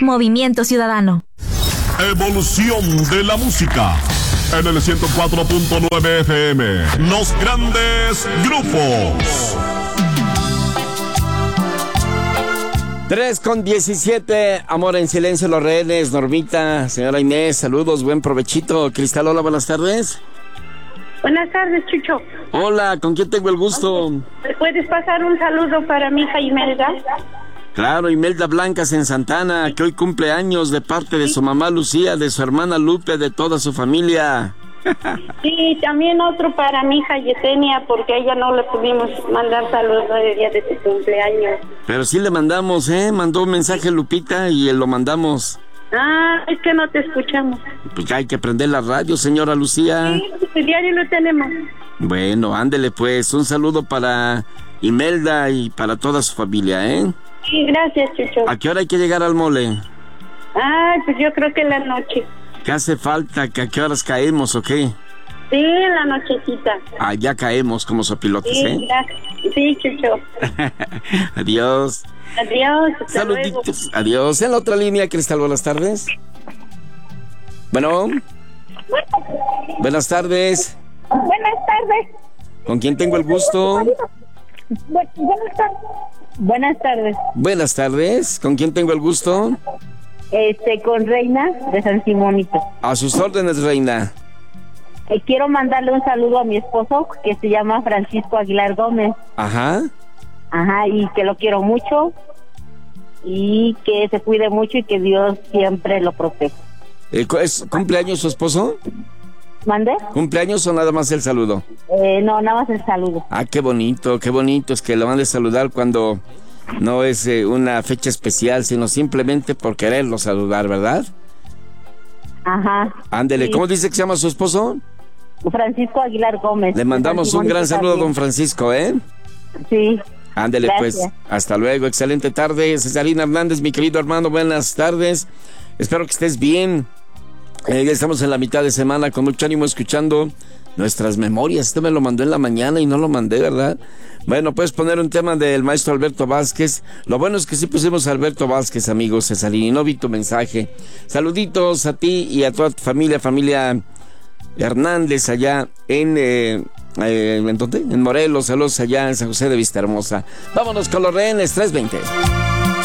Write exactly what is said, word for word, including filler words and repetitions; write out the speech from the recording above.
Movimiento Ciudadano. Evolución de la música en el ciento cuatro punto nueve F M. Los grandes grupos. tres con diecisiete, Amor en Silencio, Los Rehenes, Normita, señora Inés, saludos, buen provechito. Cristal, hola, buenas tardes. Buenas tardes, Chucho. Hola, ¿con quién tengo el gusto? ¿Puedes pasar un saludo para mi hija Imelda? Claro, Imelda Blancas en Santana, que hoy cumple años de parte de su mamá Lucía, de su hermana Lupe, de toda su familia. Sí, también otro para mi hija Yesenia, porque a ella no le pudimos mandar saludos el día de su cumpleaños. Pero sí le mandamos, ¿eh? Mandó un mensaje Lupita y lo mandamos. Ah, es que no te escuchamos. Pues ya hay que prender la radio, señora Lucía. Sí, el diario lo tenemos. Bueno, ándele pues, un saludo para Imelda y para toda su familia, ¿eh? Sí, gracias, Chucho. ¿A qué hora hay que llegar al mole? Ah, pues yo creo que en la noche. ¿Qué hace falta? ¿Que a qué horas caemos o qué? Sí, en la nochecita. Ah, ya caemos como sopilotes, sí, ¿eh? Gracias. Sí, Chucho. Adiós. Adiós. Hasta Saluditos. Luego. Adiós. En la otra línea, Cristal, buenas tardes. Bueno. Buenas tardes. Buenas tardes. ¿Con quién tengo el gusto? Bu- buenas tardes. Buenas tardes. Buenas tardes. ¿Con quién tengo el gusto? Este, con Reina de San Simonito. A sus órdenes, Reina. Eh, quiero mandarle un saludo a mi esposo, que se llama Francisco Aguilar Gómez. Ajá. Ajá, y que lo quiero mucho, y que se cuide mucho y que Dios siempre lo proteja. Eh, ¿Es cumpleaños su esposo? ¿Mande? ¿Cumpleaños o nada más el saludo? Eh, no, nada más el saludo. Ah, qué bonito, qué bonito es que lo van a saludar cuando no es eh, una fecha especial, sino simplemente por quererlo saludar, ¿verdad? Ajá. Ándele, Sí. ¿cómo dice que se llama su esposo? Francisco Aguilar Gómez. Le mandamos un gran saludo a don Francisco, ¿eh? Sí. Ándele, Gracias. pues, hasta luego, excelente tarde. Cesarina Hernández, mi querido hermano, buenas tardes. Espero que estés bien. Eh, ya estamos en la mitad de semana con mucho ánimo escuchando nuestras memorias. Este me lo mandó en la mañana y no lo mandé, ¿verdad? Bueno, puedes poner un tema del maestro Alberto Vázquez. Lo bueno es que sí pusimos a Alberto Vázquez, amigos, Cesarina, y no vi tu mensaje. Saluditos a ti y a toda tu familia, familia Hernández allá en... Eh, eh, ¿en dónde? En Morelos, saludos allá en San José de Vistahermosa. Vámonos con Los Rehenes, tres veinte.